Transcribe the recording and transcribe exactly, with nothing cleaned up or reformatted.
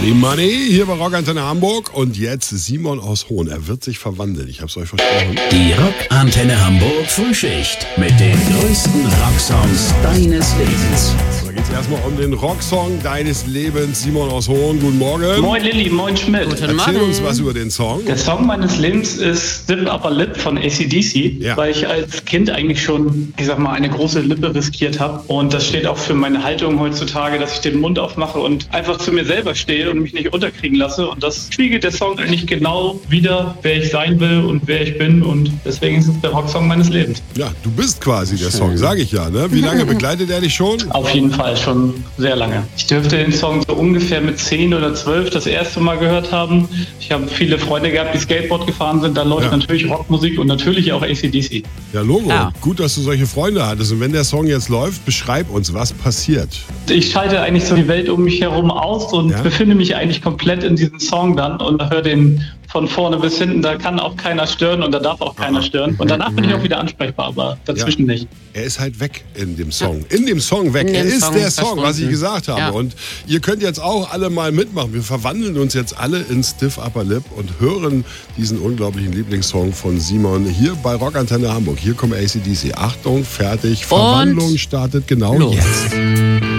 Money Money hier bei Rockantenne Hamburg und jetzt Simon aus Hohn. Er wird sich verwandeln, ich hab's euch versprochen. Die Rockantenne Hamburg Frühschicht mit den größten Rocksongs deines Lebens. Da geht's erstmal um den Rocksong deines Lebens. Simon aus Hohn, guten Morgen. Moin Lilly, moin Schmidt. Guten Erzähl Morgen. uns was über den Song. Der Song meines Lebens ist Stiff Upper Lip von A C D C, ja. weil ich als Kind eigentlich schon, ich sag mal, eine große Lippe riskiert habe. Und das steht auch für meine Haltung heutzutage, dass ich den Mund aufmache und einfach zu mir selber stehe und mich nicht unterkriegen lasse. Und das spiegelt der Song eigentlich genau wider, wer ich sein will und wer ich bin. Und deswegen ist es der Rocksong meines Lebens. Ja, du bist quasi der Song, sage ich ja. Ne? Wie lange begleitet er dich schon? Auf jeden Fall schon sehr lange. Ich dürfte den Song so ungefähr mit zehn oder zwölf das erste Mal gehört haben. Ich habe viele Freunde gehabt, die Skateboard gefahren sind. Da läuft ja. natürlich Rockmusik und natürlich auch A C D C. Ja, Logo. Ja. Gut, dass du solche Freunde hattest. Und wenn der Song jetzt läuft, beschreib uns, was passiert. Ich schalte eigentlich so die Welt um mich herum aus und ja? befinde mich eigentlich komplett in diesem Song dann und höre den von vorne bis hinten. Da kann auch keiner stören und da darf auch keiner stören. Und danach bin ich auch wieder ansprechbar, aber dazwischen ja. nicht. Er ist halt weg in dem Song. In dem Song weg. In er ist Song der Song, was ich verschwunden. gesagt habe. Ja. Und ihr könnt jetzt auch alle mal mitmachen. Wir verwandeln uns jetzt alle in Stiff Upper Lip und hören diesen unglaublichen Lieblingssong von Simon hier bei Rockantenne Hamburg. Hier kommt A C D C. Achtung, fertig. Verwandlung startet genau los. jetzt.